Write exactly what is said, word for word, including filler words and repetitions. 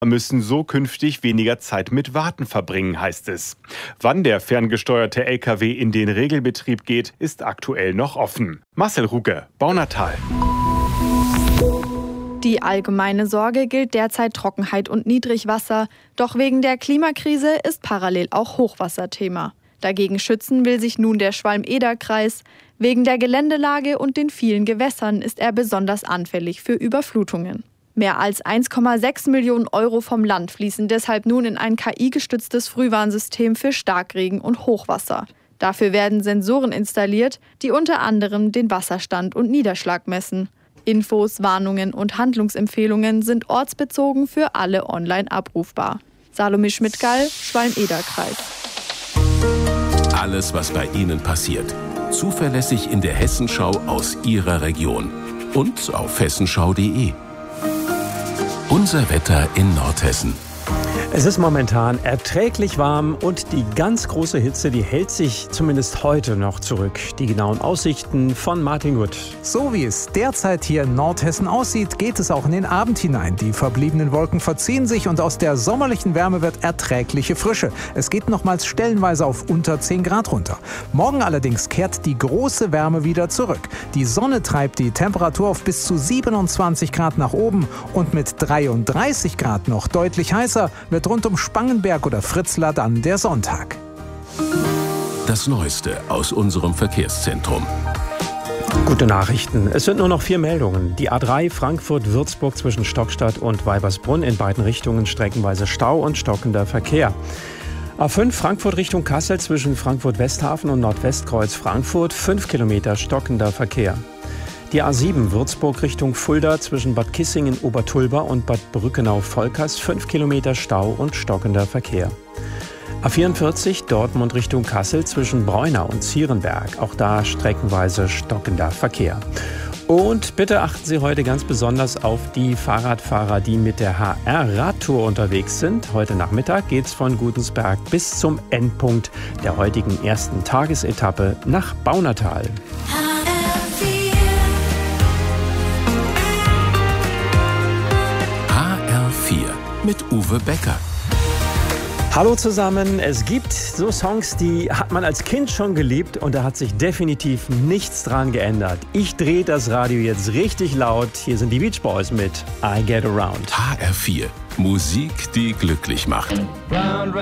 müssen so künftig weniger Zeit mit Warten verbringen, heißt es. Wann der ferngesteuerte L K W in den Regelbetrieb geht, ist aktuell noch offen. Marcel Ruge, Baunatal. Die allgemeine Sorge gilt derzeit Trockenheit und Niedrigwasser. Doch wegen der Klimakrise ist parallel auch Hochwasser Thema. Dagegen schützen will sich nun der Schwalm-Eder-Kreis. Wegen der Geländelage und den vielen Gewässern ist er besonders anfällig für Überflutungen. Mehr als eins Komma sechs Millionen Euro vom Land fließen deshalb nun in ein K I-gestütztes Frühwarnsystem für Starkregen und Hochwasser. Dafür werden Sensoren installiert, die unter anderem den Wasserstand und Niederschlag messen. Infos, Warnungen und Handlungsempfehlungen sind ortsbezogen für alle online abrufbar. Salome Schmidtgall, Schwalm-Eder-Kreis. Alles, was bei Ihnen passiert. Zuverlässig in der Hessenschau aus Ihrer Region. Und auf hessenschau punkt de. Unser Wetter in Nordhessen. Es ist momentan erträglich warm und die ganz große Hitze, die hält sich zumindest heute noch zurück. Die genauen Aussichten von Martin Gutt. So wie es derzeit hier in Nordhessen aussieht, geht es auch in den Abend hinein. Die verbliebenen Wolken verziehen sich und aus der sommerlichen Wärme wird erträgliche Frische. Es geht nochmals stellenweise auf unter zehn Grad runter. Morgen allerdings kehrt die große Wärme wieder zurück. Die Sonne treibt die Temperatur auf bis zu siebenundzwanzig Grad nach oben und mit dreiunddreißig Grad noch deutlich heißer wird rund um Spangenberg oder Fritzlar dann der Sonntag. Das Neueste aus unserem Verkehrszentrum. Gute Nachrichten. Es sind nur noch vier Meldungen. Die A drei Frankfurt-Würzburg zwischen Stockstadt und Weibersbrunn in beiden Richtungen streckenweise Stau und stockender Verkehr. A fünf Frankfurt Richtung Kassel zwischen Frankfurt-Westhafen und Nordwestkreuz Frankfurt fünf Kilometer stockender Verkehr. Die A sieben Würzburg Richtung Fulda zwischen Bad Kissingen-Obertulba und Bad Brückenau-Volkers fünf Kilometer Stau und stockender Verkehr. A vierundvierzig Dortmund Richtung Kassel zwischen Breunau und Zierenberg, auch da streckenweise stockender Verkehr. Und bitte achten Sie heute ganz besonders auf die Fahrradfahrer, die mit der H R-Radtour unterwegs sind. Heute Nachmittag geht's von Gudensberg bis zum Endpunkt der heutigen ersten Tagesetappe nach Baunatal. Mit Uwe Becker. Hallo zusammen, es gibt so Songs, die hat man als Kind schon geliebt und da hat sich definitiv nichts dran geändert. Ich drehe das Radio jetzt richtig laut. Hier sind die Beach Boys mit I Get Around. H R vier. Musik, die glücklich macht.